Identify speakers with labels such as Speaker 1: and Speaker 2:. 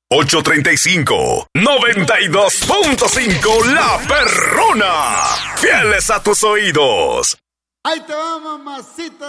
Speaker 1: 835-92.5 La Perrona. Fieles a tus oídos.
Speaker 2: Ahí te va, mamacita.